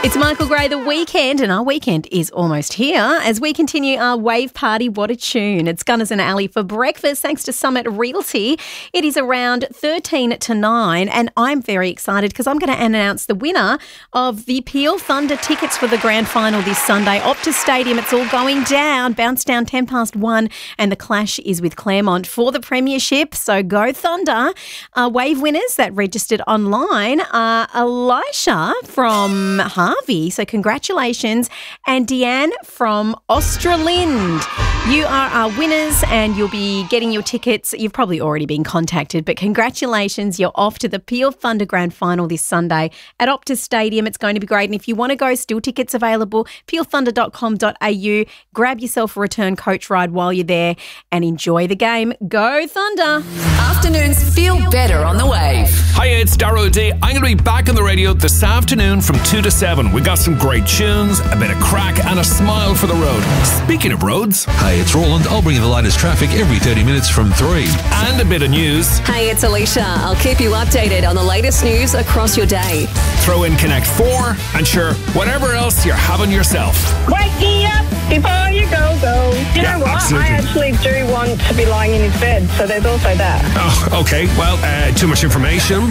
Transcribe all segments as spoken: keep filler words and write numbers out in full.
It's Michael Gray, the weekend, and our weekend is almost here as we continue our Wave Party. What a tune. It's Gunners and Ali for breakfast thanks to Summit Realty. It is around thirteen to nine and I'm very excited because I'm going to announce the winner of the Peel Thunder tickets for the grand final this Sunday. Optus Stadium, it's all going down. Bounce down ten past one and the clash is with Claremont for the premiership. So go Thunder. Our Wave winners that registered online are Elisha from Harvey. So congratulations. And Deanne from Australind. You are our winners and you'll be getting your tickets. You've probably already been contacted, but congratulations. You're off to the Peel Thunder Grand Final this Sunday at Optus Stadium. It's going to be great. And if you want to go, still tickets available, peel thunder dot com dot a u. Grab yourself a return coach ride while you're there and enjoy the game. Go Thunder. Afternoons feel better on the Wave. Hi, it's Darrow D. I'm going to be back on the radio this afternoon from two to seven. We got some great tunes, a bit of crack and a smile for the road. Speaking of roads... Hey, it's Roland. I'll bring you the latest traffic every thirty minutes from three. And a bit of news. Hey, it's Alicia. I'll keep you updated on the latest news across your day. Throw in Connect four and sure, whatever else you're having yourself. Wake me up before you go, go. You Yeah, know what? absolutely. I actually do want to be lying in his bed, so there's also that. Oh, okay. Well, uh, too much information.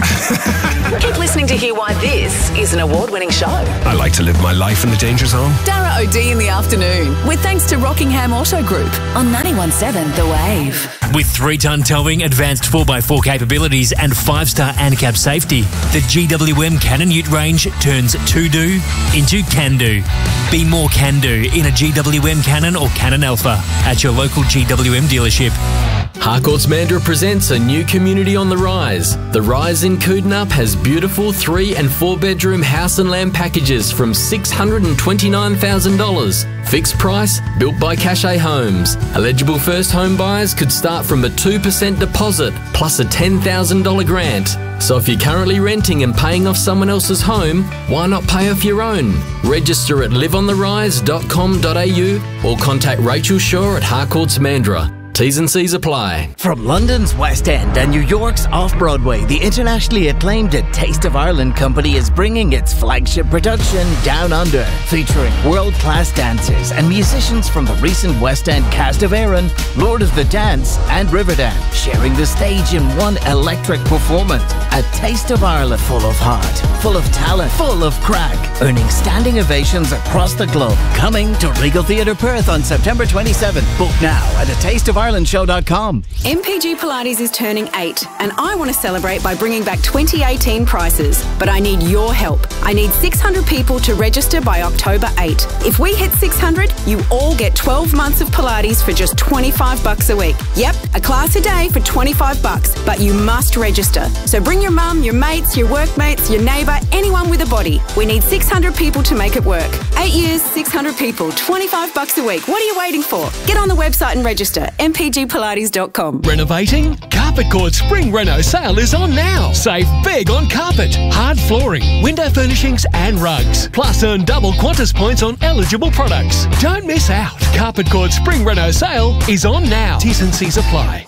Keep listening to hear why this is an award-winning show. I like to live my life in the danger zone. Dara O'D in the afternoon, with thanks to Rockingham Auto Group on ninety-one point seven The Wave. With three-ton towing, advanced four by four capabilities and five-star ANCAP safety, the G W M Cannon Ute range turns to-do into can-do. Be more can-do in a G W M Cannon or Cannon Alpha at your local G W M dealership. Harcourt's Mandurah presents a new community on the rise. The Rise in Coodnup has beautiful three and four bedroom house and land packages from six hundred twenty-nine thousand dollars. Fixed price, built by Cachet Homes. Eligible first home buyers could start from a two percent deposit plus a ten thousand dollars grant. So if you're currently renting and paying off someone else's home, why not pay off your own? Register at live on the rise dot com dot a u or contact Rachel Shaw at Harcourt's Mandurah. T's and C's apply. From London's West End and New York's Off-Broadway, the internationally acclaimed A Taste of Ireland company is bringing its flagship production Down Under, featuring world-class dancers and musicians from the recent West End cast of Erin, Lord of the Dance and Riverdance, sharing the stage in one electric performance. A Taste of Ireland full of heart, full of talent, full of crack, earning standing ovations across the globe. Coming to Regal Theatre Perth on September twenty-seventh. Book now at a taste of ireland show dot com. M P G Pilates is turning eight and I want to celebrate by bringing back twenty eighteen prices. But I need your help. I need six hundred people to register by October eighth. If we hit six hundred, you all get twelve months of Pilates for just twenty-five bucks a week. Yep, a class a day for twenty-five bucks, but you must register. So bring your mum, your mates, your workmates, your neighbour, anyone with a body. We need six hundred people to make it work. Eight years, six hundred people, twenty-five bucks a week. What are you waiting for? Get on the website and register. m p g pilates dot com. Renovating? Carpet Court Spring Reno sale is on now. Save big on carpet, hard flooring, window furnishings and rugs. Plus earn double Qantas points on eligible products. Don't miss out. Carpet Court Spring Reno sale is on now. T's and C's apply.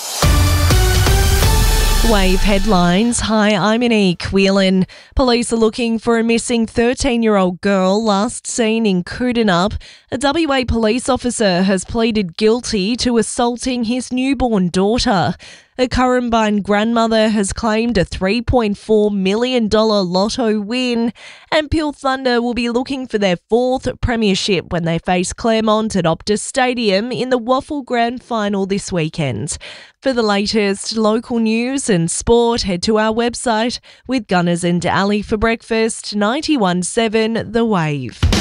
Wave headlines. Hi, I'm Anique Whelan. Police are looking for a missing thirteen-year-old girl last seen in Coodnup. A W A police officer has pleaded guilty to assaulting his newborn daughter. A Currumbine grandmother has claimed a three point four million dollars lotto win, and Peel Thunder will be looking for their fourth premiership when they face Claremont at Optus Stadium in the Waffle Grand Final this weekend. For the latest local news and sport, head to our website with Gunners and Ali for breakfast, ninety-one point seven The Wave.